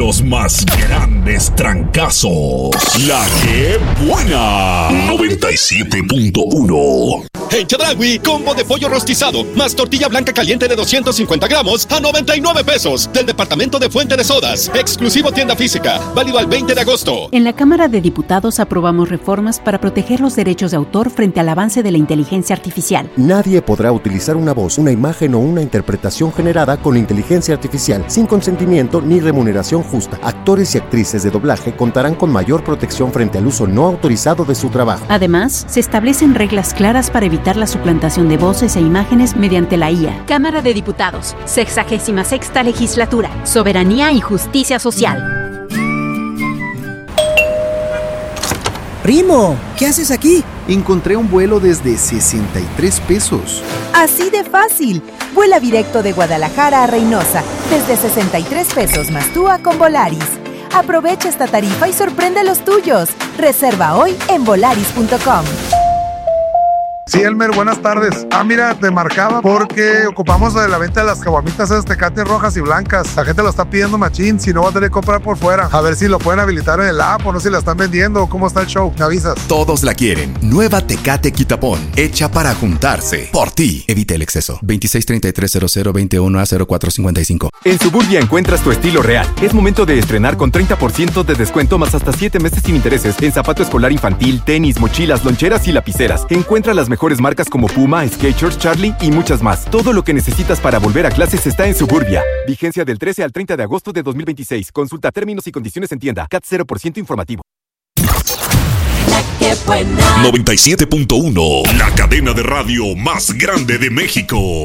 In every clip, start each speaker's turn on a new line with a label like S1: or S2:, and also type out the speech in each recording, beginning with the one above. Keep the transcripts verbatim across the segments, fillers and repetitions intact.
S1: los más grandes trancazos. La que buena. noventa y siete punto uno.
S2: En Chedraui, combo de pollo rostizado, más tortilla blanca caliente de doscientos cincuenta gramos a noventa y nueve pesos. Del departamento de Fuente de Sodas. Exclusivo tienda física. Válido al veinte de agosto.
S3: En la Cámara de Diputados aprobamos reformas para proteger los derechos de autor frente al avance de la inteligencia artificial.
S4: Nadie podrá utilizar una voz, una imagen o una interpretación generada con inteligencia artificial sin consentimiento ni remuneración justa. Actores y actrices de doblaje contarán con mayor protección frente al uso no autorizado de su trabajo.
S3: Además, se establecen reglas claras para evitar la suplantación de voces e imágenes mediante la I A. Cámara de Diputados, sexagésima sexta legislatura, soberanía y justicia social.
S5: Primo, ¿qué haces aquí?
S6: Encontré un vuelo desde sesenta y tres pesos.
S7: Así de fácil. Vuela directo de Guadalajara a Reynosa, desde sesenta y tres pesos más T U A con Volaris. Aprovecha esta tarifa y sorprende a los tuyos. Reserva hoy en volaris punto com.
S8: Sí, Elmer, buenas tardes. Ah, mira, te marcaba porque ocupamos de la venta de las caguamitas esas Tecate rojas y blancas. La gente lo está pidiendo machín, si no va a tener que comprar por fuera. A ver si lo pueden habilitar en el app o no sé si la están vendiendo o cómo está el show. ¿Me avisas?
S9: Todos la quieren. Nueva Tecate Quitapón, hecha para juntarse. Por ti. Evita el exceso. veintiséis treinta y tres cero cero veintiuno a cero cuatro cincuenta y cinco.
S10: En Suburbia encuentras tu estilo real. Es momento de estrenar con treinta por ciento de descuento más hasta siete meses sin intereses en zapato escolar infantil, tenis, mochilas, loncheras y lapiceras. Encuentra las mejores marcas como Puma, Skechers, Charlie y muchas más. Todo lo que necesitas para volver a clases está en Suburbia. Vigencia del trece al treinta de agosto de dos mil veintiséis. Consulta términos y condiciones en tienda. C A T cero por ciento informativo.
S1: noventa y siete punto uno. La cadena de radio más grande de México.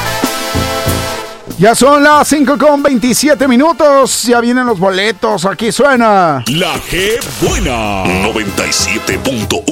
S11: Ya son las cinco con veintisiete minutos. Ya vienen los boletos. Aquí suena
S1: La que buena. noventa y siete punto uno.